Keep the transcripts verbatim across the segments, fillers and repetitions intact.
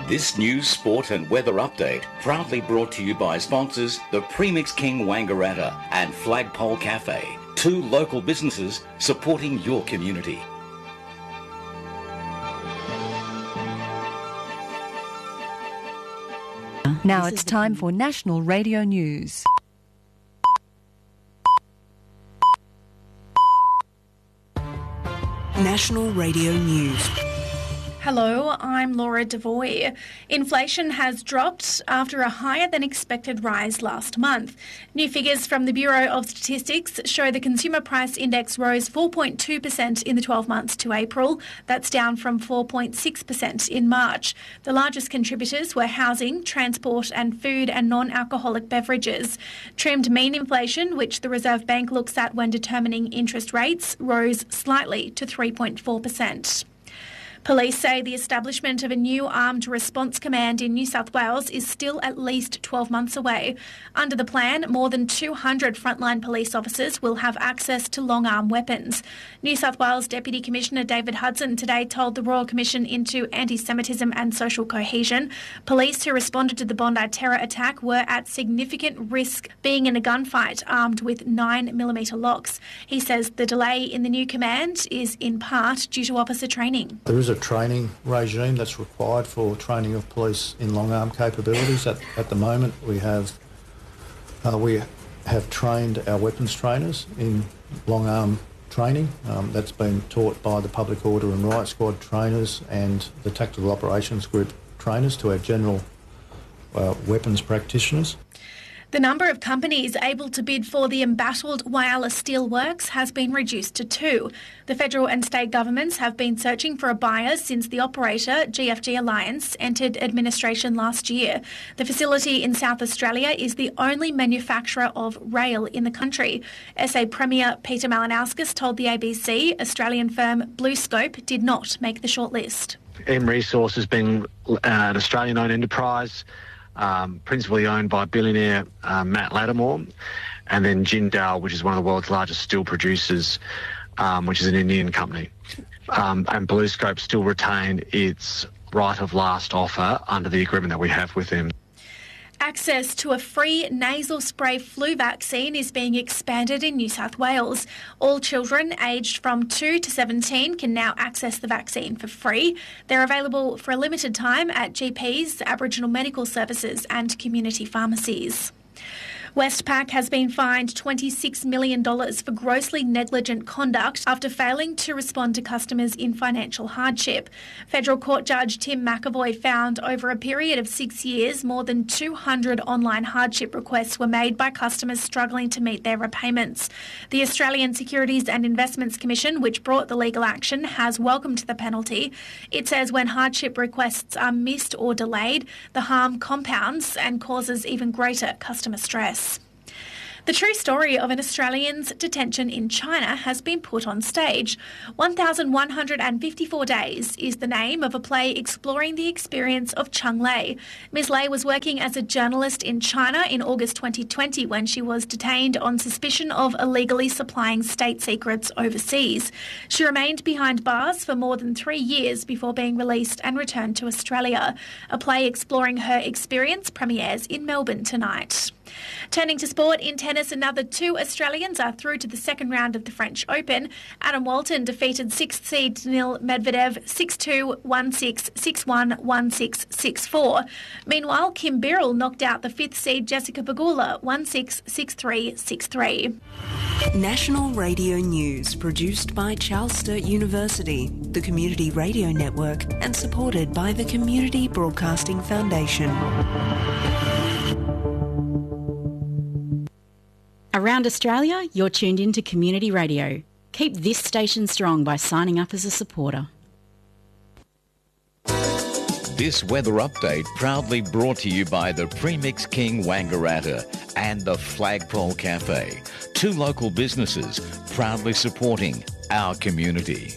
This news, sport and weather update proudly brought to you by sponsors the Premix King Wangaratta and Flagpole Cafe, two local businesses supporting your community. Now it's time for National Radio News. National Radio News. Hello, I'm Laura Devoy. Inflation has dropped after a higher-than-expected rise last month. New figures from the Bureau of Statistics show the Consumer Price Index rose four point two percent in the twelve months to April. That's down from four point six percent in March. The largest contributors were housing, transport and food and non-alcoholic beverages. Trimmed mean inflation, which the Reserve Bank looks at when determining interest rates, rose slightly to three point four percent. Police say the establishment of a new armed response command in New South Wales is still at least twelve months away. Under the plan, more than two hundred frontline police officers will have access to long-arm weapons. New South Wales Deputy Commissioner David Hudson today told the Royal Commission into Anti-Semitism and Social Cohesion police who responded to the Bondi terror attack were at significant risk being in a gunfight armed with nine millimetre locks. He says the delay in the new command is in part due to officer training. There is a training regime that's required for training of police in long-arm capabilities. At, at the moment, we have uh, we have trained our weapons trainers in long-arm training. Um, that's been taught by the Public Order and Riot Squad trainers and the Tactical Operations Group trainers to our general uh, weapons practitioners. The number of companies able to bid for the embattled Whyalla Steelworks has been reduced to two. The federal and state governments have been searching for a buyer since the operator, G F G Alliance, entered administration last year. The facility in South Australia is the only manufacturer of rail in the country. S A Premier Peter Malinauskas told the A B C Australian firm BlueScope did not make the shortlist. M Resource has been uh, an Australian-owned enterprise, Um, principally owned by billionaire uh, Matt Lattimore, and then Jindal, which is one of the world's largest steel producers, um, which is an Indian company. Um, and BlueScope still retain its right of last offer under the agreement that we have with them. Access to a free nasal spray flu vaccine is being expanded in New South Wales. All children aged from two to seventeen can now access the vaccine for free. They're available for a limited time at G Ps, Aboriginal medical services and community pharmacies. Westpac has been fined twenty-six million dollars for grossly negligent conduct after failing to respond to customers in financial hardship. Federal Court Judge Tim McAvoy found over a period of six years, more than two hundred online hardship requests were made by customers struggling to meet their repayments. The Australian Securities and Investments Commission, which brought the legal action, has welcomed the penalty. It says when hardship requests are missed or delayed, the harm compounds and causes even greater customer stress. The true story of an Australian's detention in China has been put on stage. one thousand one hundred fifty-four Days is the name of a play exploring the experience of Cheng Lei. Miz Lei was working as a journalist in China in August twenty twenty when she was detained on suspicion of illegally supplying state secrets overseas. She remained behind bars for more than three years before being released and returned to Australia. A play exploring her experience premieres in Melbourne tonight. Turning to sport, in tennis, another two Australians are through to the second round of the French Open. Adam Walton defeated sixth seed Daniil Medvedev six two, one six, six one, one six, six four. Meanwhile, Kim Birrell knocked out the fifth seed Jessica Pegula one six, six three, six three. National Radio News, produced by Charles Sturt University, the Community Radio Network, and supported by the Community Broadcasting Foundation. Around Australia, you're tuned in to Community Radio. Keep this station strong by signing up as a supporter. This weather update proudly brought to you by the Premix King Wangaratta and the Flagpole Cafe, two local businesses proudly supporting our community.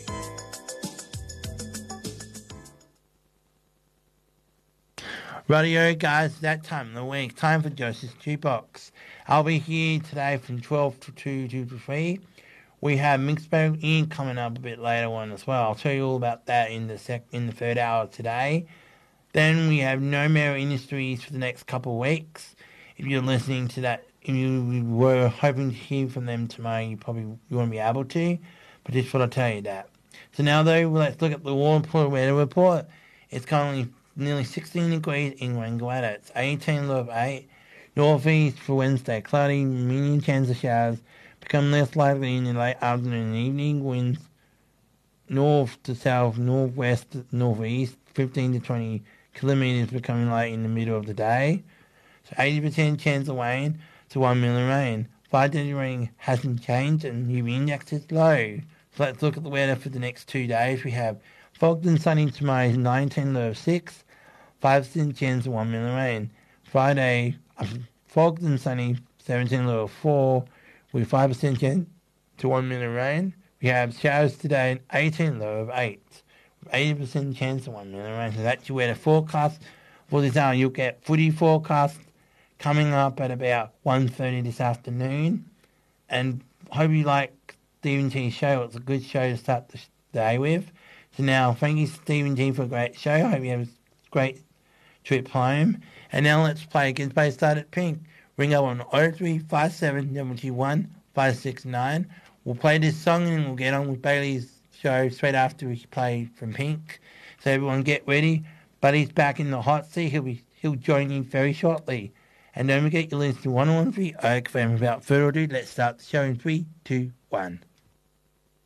Radio guys, that time of the week, time for Joseph's Jukebox. I'll be here today from twelve to two, two to three. We have Mixed Ian coming up a bit later on as well. I'll tell you all about that in the sec- in the third hour today. Then we have No More Industries for the next couple of weeks. If you're listening to that, if you were hoping to hear from them tomorrow, you probably you won't be able to. But just thought I'd tell you that. So now, though, let's look at the Warrnambool weather report. It's currently nearly sixteen degrees in Wangaratta. It's eighteen low of eight. Northeast for Wednesday, cloudy, medium chance of showers. Become less likely in the late afternoon and evening. Winds north to south, northwest to northeast, fifteen to twenty kilometres becoming light in the middle of the day. So eighty percent chance of rain to one millimetre rain. Five-day rain hasn't changed and U V index is low. So let's look at the weather for the next two days. We have fogged and sunny tomorrow, nineteen low of six. five percent chance of one millimetre rain. Friday, fogged and sunny, seventeen low of four. With five percent chance to one millimetre rain. We have showers today, eighteen low of eight. With eighty percent chance of one millimetre rain. So that's your weather forecast for this hour. You'll get footy forecast coming up at about one thirty this afternoon. And hope you like Stephen G's show. It's a good show to start the day with. So now, thank you, Stephen G, for a great show. I hope you have a great trip home. And now let's play Against Bay Start at Pink. Ring up on oh three five seven seven two one five six nine. We'll play this song and we'll get on with Bailey's show straight after we play from Pink. So everyone get ready. Buddy's back in the hot seat. He'll be he'll join you very shortly. And don't forget you listen to one oh one three Oak F M. Without further ado, let's start the show in three, two, one.